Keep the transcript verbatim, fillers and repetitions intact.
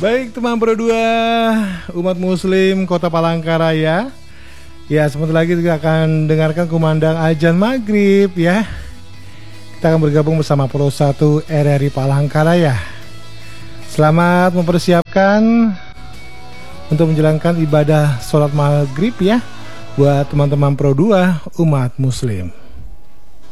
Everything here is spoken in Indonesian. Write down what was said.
Baik teman Pro dua umat muslim Kota Palangkaraya. Ya, sebentar lagi kita akan dengarkan kumandang azan maghrib ya. Kita akan bergabung bersama Pro satu R R I Palangkaraya. Selamat mempersiapkan untuk menjalankan ibadah sholat maghrib ya, buat teman-teman Pro dua umat muslim.